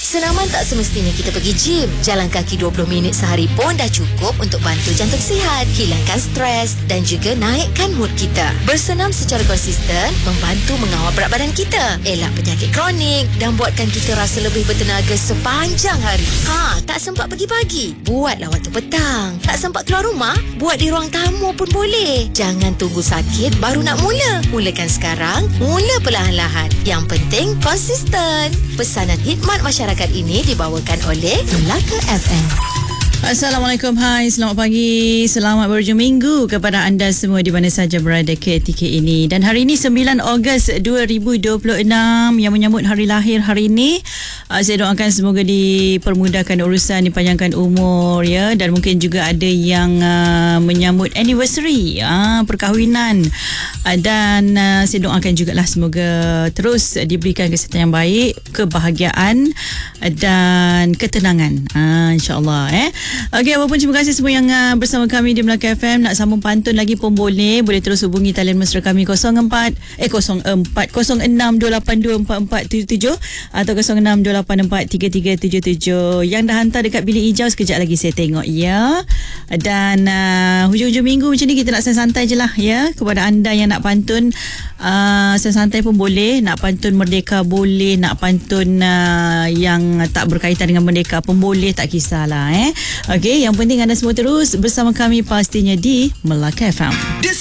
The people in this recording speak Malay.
Senaman tak semestinya kita pergi gym. Jalan kaki 20 minit sehari pun dah cukup untuk bantu jantung sihat, hilangkan stres dan juga naikkan mood kita. Bersenam secara konsisten membantu mengawal berat badan kita, elak penyakit kronik dan buatkan kita rasa lebih bertenaga sepanjang hari. Tak sempat pergi pagi? Buatlah waktu petang. Tak sempat keluar rumah? Buat di ruang tamu pun boleh. Jangan tunggu sakit baru nak mula. Mulakan sekarang, mula perlahan-lahan. Yang penting konsisten. Pesanan khidmat masyarakat ini dibawakan oleh Melaka FM. Assalamualaikum, hai, selamat pagi, selamat berhujung minggu kepada anda semua di mana saja berada ketika ini. Dan hari ini 9 Ogos 2026 yang menyambut hari lahir hari ini. Saya doakan semoga dipermudahkan urusan, dipanjangkan umur ya, dan mungkin juga ada yang menyambut anniversary, perkahwinan, dan saya doakan jugalah semoga terus diberikan kesihatan yang baik, kebahagiaan dan ketenangan, insya-Allah. Okey, apapun terima kasih semua yang bersama kami di Melaka FM. Nak sambung pantun lagi pun boleh terus hubungi talian mesra kami 04 0628244477 atau 0628843377. Yang dah hantar dekat bilik hijau sekejap lagi saya tengok ya. Dan hujung-hujung minggu macam ni kita nak santai je lah ya. Kepada anda yang nak pantun santai pun boleh, nak pantun merdeka boleh, nak pantun yang tak berkaitan dengan merdeka pun boleh, tak kisahlah. Okey, yang penting anda semua terus bersama kami pastinya di Melaka FM.